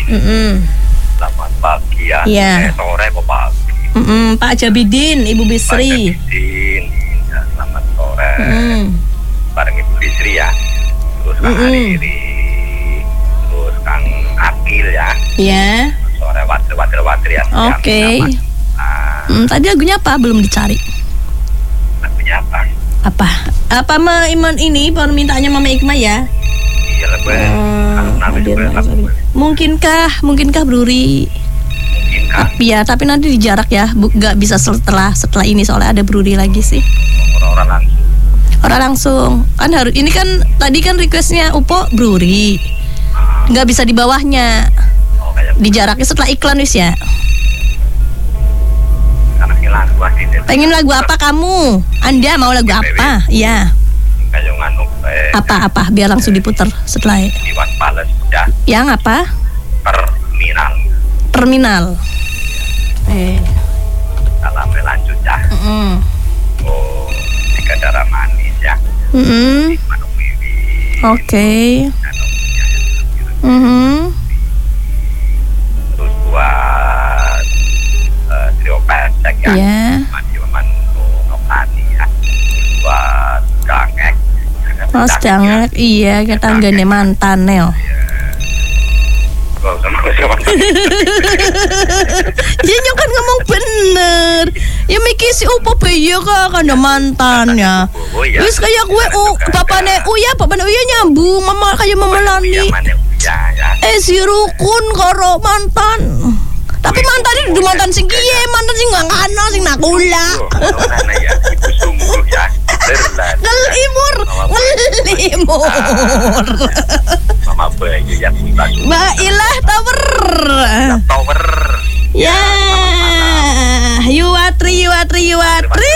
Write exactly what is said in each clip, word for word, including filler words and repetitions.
Mm-mm. Selamat pagi ya. Iya. Eh, sore kok pagi. Mm-mm. Pak Jabidin, Ibu Bisri. Pak Jabidin, ya, selamat sore. Mm. Bareng Ibu Bisri ya. Terus Kang Mm-mm. Hariri, terus Kang Akil ya. Iya. Sore watir-watir-watir ya. Oke. Nah, Mm, tadi lagunya apa? Belum dicari. lagunya apa? Apa? Apa Ma Iman ini permintaannya Mama Ikma ya? Iya lah gue. Oh, hadir, mungkinkah, mungkinkah Bruri? Mungkin kan Ya, tapi nanti dijarak ya, Bu, nggak bisa setelah setelah ini soalnya ada Bruri lagi sih. orang-orang langsung. Orang langsung kan harus ini kan tadi kan requestnya Upo Bruri, nggak bisa di bawahnya, Oh, kayak dijaraknya setelah iklan wis ya. karena hilang gua sih. Pengen lagu apa kamu? Anda mau lagu apa? Iya. Kayak nganu eh, Apa-apa biar langsung diputar setelah Iwan Pales ya. yang apa? Terminal. Terminal. Eh. Salamnya lanjut ya. Mm. Oh, tiga darah manis ya. Mm-mm. Manuk Wiwi. Oke. Anaknya ya. Mhm. Terus buat eh, trio pesek ya. Iya. Mandi Mandu Nokani ya. Buat Gangek. Oh, sedang iya kita nggak mantan Neo. Gak usah sama Ya nyok kan ngomong bener. Ya mikir si Upo beyo kok kan ada mantannya. Wis kayak gue u bapaknya Uya, bapaknya Uya nyambung, mama kayak mama Lani. Eh si Rukun karo mantan. Tapi mantan itu mantan sing kiye, mantan sing nggak kana sing nakula. Mana ya, ibu sungguh ya. Berlan. Ngelimur, ngelimur. Mama bayi ya kita. Mbak Ilah Tower. Tower. Ya, Yuwatri, Yuwatri, Yuwatri.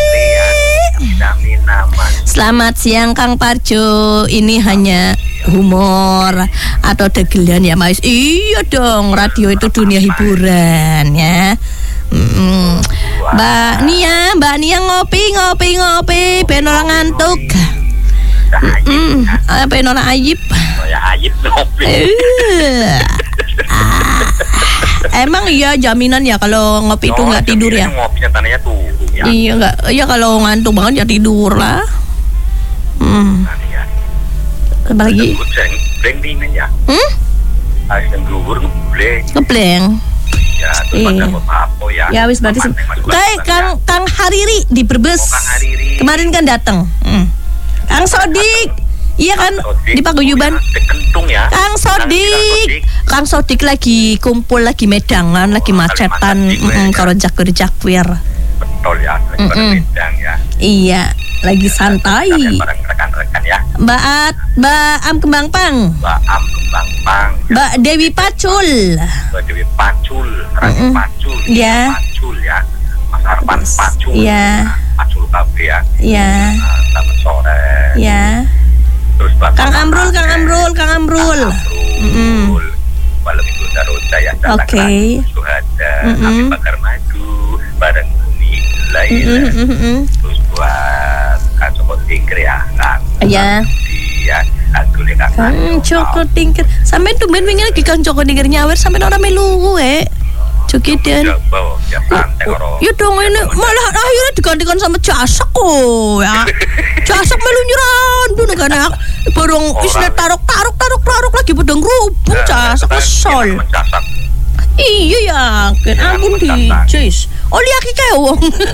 Jamin aman. Selamat siang Kang Parjo. Ini hanya humor atau dagelan ya Mas? Iya dong, radio itu dunia hiburan ya. Mm. Mbak Nia, Mbak Nia ngopi, ngopi, ngopi, ben ora ngantuk. Mm. Ah, ben ora ayib. Ya ayib ngopi. Eh. Ah. Emang iya jaminan ya kalau ngopi itu nggak tidur ya? Ngopinya tandanya tuh. Ya. Iya nggak, iya kalau ngantuk banget ya tidur lah. Hmm. Ya. Apa lagi? Bleng dingin ya. Hmm? Harus yang gugur ngebleng. Ngebleng. Ya, terus Iya. pada apa ya? Ya wis berarti se- kayak Kang Kang Hariri di Brebes. Oh, Kang Hariri. Kemarin kan datang. Hmm. Kang Sodik. Iya kan di Paguyuban. Kentung ya. Kang Sodik. Kang Sodik lagi kumpul lagi medangan, lagi macetan, heeh, karo jakwir-jakwir. Betul ya, lagi pada Mm-mm. medang ya. Iya, lagi santai. Bareng rekan-rekan ya. Mbak At, Mbak Am Kembang Pang, Mbak Am Kembang Pang, Mbak Dewi Pacul. Mbak Dewi Pacul, Rani Mm-mm. Pacul, Ya. Pacul ya. Mas Arpan Pacul. Iya. Pacul Cafe ya. Ya, Nah, selamat sore. ya. Terus Mbak Kang Mama Amrul, Kang Akeh. Amrul, Kang Amrul. Kang Mm-mm. Amrul. Malam Minggu Daroja ya. Oke. Suhada, Mm-mm. Habib Bakar Madu, bareng Bumi Laila. Mm-mm, mm-mm. Terus buat Kang Joko Tingkir ya, Kang. Iya. Iya, aku lihat Kang Joko Tingkir. Sampai tumben wingi lagi Kang Joko Tingkir nyawer sampai ora melu we. Jogedan. Ya santai karo. Ya dong ini malah akhirnya digantikan sama Jasak kok ya. Jasak melu nyerandun kan ya. Bareng isine taruk-taruk taruk-taruk lagi pedang rubung Jasak kesel. Iya ya, kan ampun di Jis. Oli aki kewong.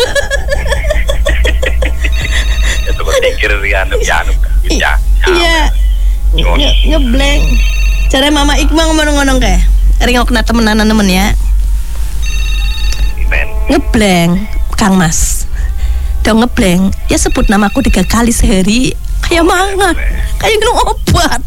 Itu kok Tingkir rianu pianu ya. Iya. Nge- Ngebleng. Cara Mama Ikma ngomong-ngomong kayak. Ring kena temenan temen ya. Ngebleng Kang Mas dong ngebleng ya sebut namaku tiga kali sehari kayak mangan kayak minum obat.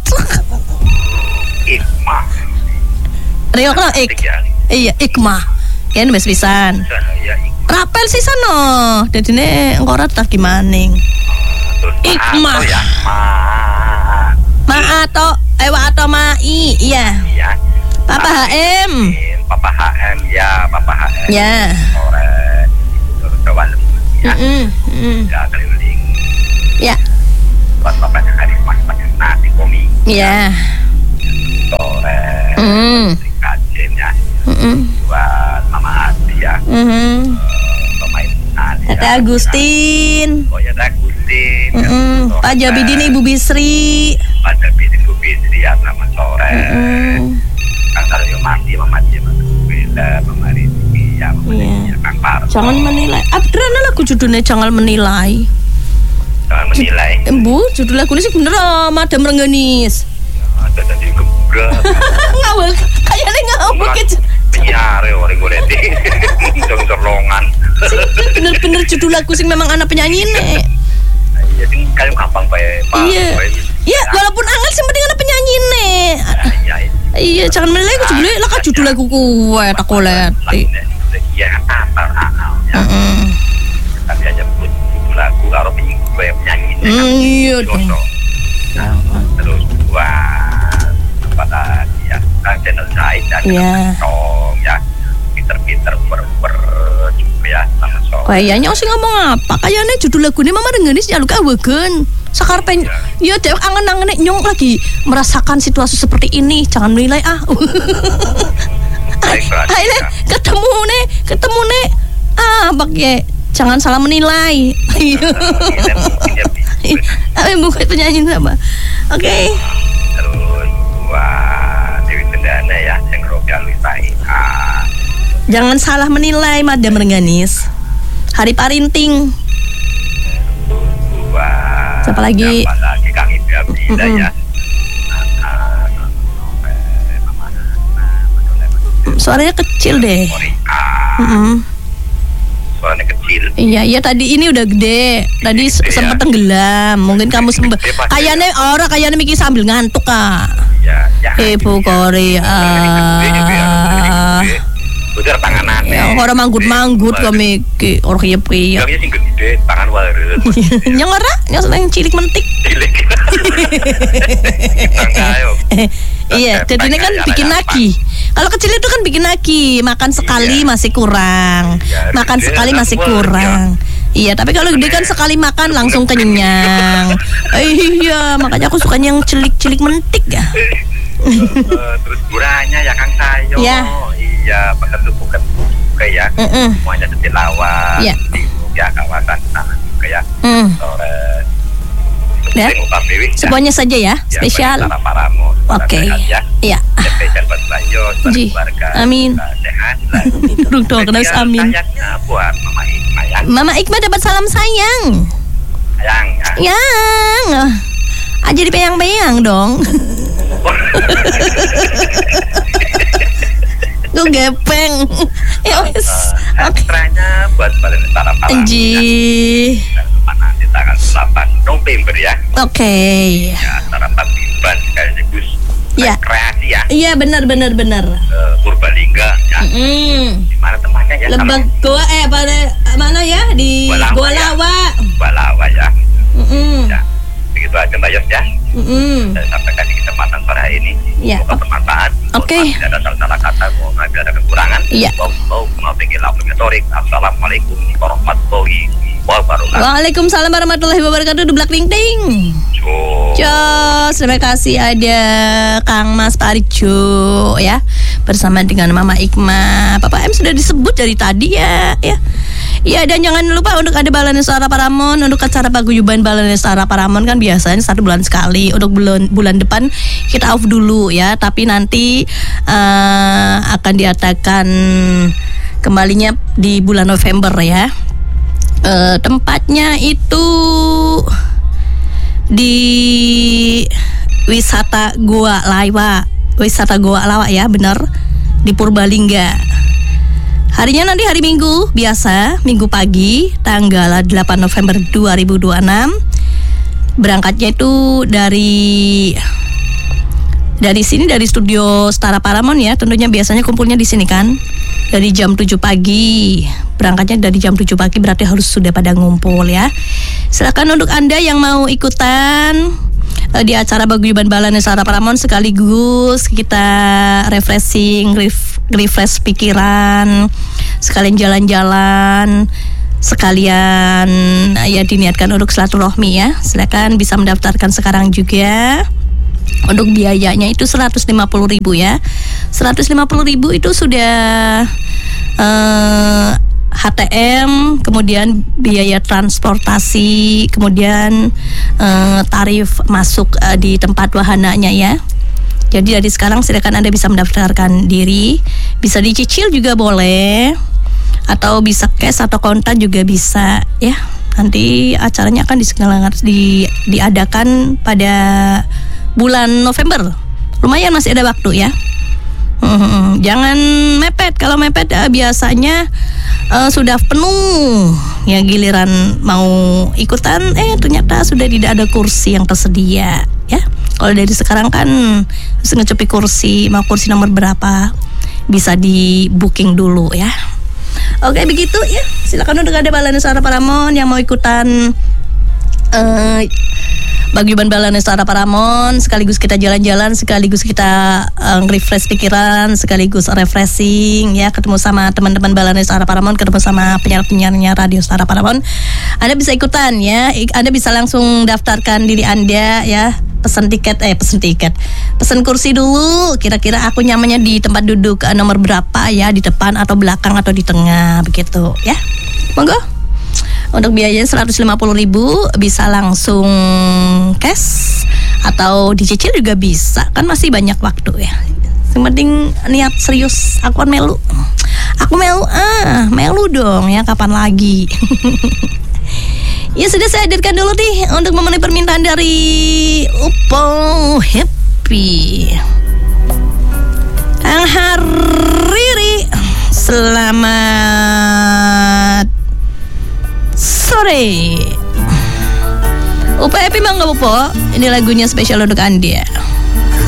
Ikma Rio kan ik iya Ikma ya wis pisan rapel sih sana dadine engko ora tak gimaning Ikma ya ma ma atau ewa atau mai iya ya Papa H M Papa H M ya Papa H M ya sore itu sewalem ya mm -mm. ya keliling ya buat bapaknya hari mas pakai nasi komi ya sore mm. Teh Agustin. Oh ya Teh Agustin. Mm-mm. Pak Jabidin Ibu Bisri. Pak Jabidin Ibu Bisri ya selamat sore. Kang Taryo Mati, Mama Cia, Mama Bella, Mama Rizky, ya Mama Rizky, Kang Parto. Jangan menilai. Abdurrahman lagu judulnya jangan menilai. Jangan menilai. Bu, judul lagu ini sih bener Madam Rengganis. Ada tadi gebrak. Ngawal, kayaknya ngawal gitu. Penyiar ya orang gue nanti. Dong serlongan. Bener-bener judul lagu sih memang anak penyanyi nih. Iya, sing kayak gampang bae. Iya. Iya, walaupun angel sih penting anak penyanyi nih. Iya, iya, jangan menilai aku judulnya lah kan judul lagu kuwe tak koleti. Iya, apa angel ya. Tapi aja buat judul lagu karo penyanyi. Iya dong. Terus buat pada ya channel saya dan song ya pinter-pinter ber-ber ya sama song. Kayaknya sih ngomong apa? Kayaknya judul lagu ini Mama Rengganis ya lu kawegan. Sakar pen, ya dewek angen-angen nyong lagi merasakan situasi seperti ini. Jangan menilai ah. Ayo ketemu nih, ketemu nih. Ah, pakai jangan salah menilai. Tapi bukan penyanyi sama. Oke. Okay. Terus buat Dewi Cendana ya, yang Robi Alusai. Jangan salah menilai Madam Rengganis. Hari Parinting. Buat siapa lagi? Siapa lagi Kang Ibu Abdillah ya. Suaranya kecil deh. Suaranya kecil. Iya, iya tadi ini udah gede. Tadi gede, sempat ya? Tenggelam. Mungkin kamu sempat. Kayaknya orang kayaknya mikir sambil ngantuk kak. Ya, ya. Ibu Korea. Udah tanganan. Ya, orang manggut-manggut kok mikir orang iya pria. Yang sing gede tangan waret. Yang ora, yang seneng cilik mentik. Cilik. Iya, jadi ini kan bikin lagi. Kalau kecil itu kan bikin lagi, makan sekali masih kurang, makan sekali masih kurang. Iya, tapi kalau gede kan sekali makan langsung kenyang. Iya, makanya aku sukanya yang cilik-cilik mentik ya. Terus buranya ya Kang Sayo. Iya. Iya, begitu bukan juga ya. Semuanya setilawat. Iya. Ya kawasan sana juga ya. Sore. Ya. Semuanya saja ya, spesial. Oke. Iya. Spesial buat Bayo, keluarga. Amin. Sehat. Turun doa terus amin. Buat Mama Ikma ya. Mama Ikma dapat salam sayang. Sayang ya. Yang. Aja dipeyang-peyang dong. Gue gepeng. Ya wes. Ekstranya buat para para. Anji. Nanti tanggal delapan November ya. Oke. Ya, sarapan Biban kayaknya Gus. Iya. Kreasi ya. Iya benar benar benar. Uh, Purbalingga ya. Mm. Di mana tempatnya ya? Lebak Goa eh pada mana ya di Goa Lawa. Goa Lawa ya. Mm. Ya. Begitu aja Mbak Yos ya. Mm. Saya sampaikan di kesempatan sore hari ini. Ya. Semoga bermanfaat. Oke. Okay. Tidak ada salah-salah kata, mohon tidak ada kekurangan. Iya. Mau mau pikir langsung retorik. Assalamualaikum warahmatullahi wabarakatuh. Waalaikumsalam warahmatullahi wabarakatuh. Dublak ting ting. Jos, terima kasih ada Kang Mas Parijo ya bersama dengan Mama Ikma. Papa M sudah disebut dari tadi ya, ya. Ya dan jangan lupa untuk ada Balane Suara Paramon untuk acara paguyuban Balane Suara Paramon kan biasanya satu bulan sekali. Untuk bulan bulan depan kita off dulu ya, tapi nanti uh, akan diadakan kembalinya di bulan November ya. Uh, tempatnya itu di wisata Goa Lawa, wisata Goa Lawa ya, benar di Purbalingga. Harinya nanti hari Minggu biasa, Minggu pagi, tanggal delapan November dua ribu dua puluh enam. Berangkatnya itu dari dari sini dari studio Setara Paramon ya, tentunya biasanya kumpulnya di sini kan. Dari jam tujuh pagi. Berangkatnya dari jam tujuh pagi berarti harus sudah pada ngumpul ya. Silakan untuk Anda yang mau ikutan uh, di acara paguyuban Balane Suara Paramon sekaligus kita refreshing, ref, refresh pikiran, sekalian jalan-jalan, sekalian uh, ya diniatkan untuk silaturahmi ya. Silakan bisa mendaftarkan sekarang juga. Untuk biayanya itu seratus lima puluh ribu ya. seratus lima puluh ribu itu sudah uh, H T M, kemudian biaya transportasi, kemudian uh, tarif masuk uh, di tempat wahananya ya. Jadi dari sekarang silakan Anda bisa mendaftarkan diri, bisa dicicil juga boleh, atau bisa cash atau kontan juga bisa ya. Nanti acaranya akan di, diadakan pada bulan November. Lumayan masih ada waktu ya. Hmm, jangan mepet. Kalau mepet uh, biasanya uh, sudah penuh. Ya giliran mau ikutan, eh ternyata sudah tidak ada kursi yang tersedia. Ya, kalau dari sekarang kan harus ngecepi kursi, mau kursi nomor berapa, bisa di booking dulu ya. Oke begitu ya. Silakan untuk ada Balane Suara Paramon yang mau ikutan uh, Paguyuban Balane Suara Paramon, sekaligus kita jalan-jalan, sekaligus kita uh, refresh pikiran, sekaligus refreshing ya, ketemu sama teman-teman Balane Suara Paramon, ketemu sama penyiar-penyiarnya Radio Suara Paramon. Anda bisa ikutan ya, Anda bisa langsung daftarkan diri Anda ya, pesan tiket eh pesan tiket. Pesan kursi dulu, kira-kira aku nyamannya di tempat duduk uh, nomor berapa ya, di depan atau belakang atau di tengah begitu ya. Monggo. Untuk biayanya seratus lima puluh ribu, bisa langsung cash atau dicicil juga bisa, kan masih banyak waktu ya. Yang penting niat serius, aku kan melu. Aku melu ah, melu dong ya, kapan lagi. Ya sudah, saya hadirkan dulu nih untuk memenuhi permintaan dari Upo Happy Kang Hariri. Selamat sore. Upo Happy Mangga Upo. Ini lagunya spesial untuk Anda.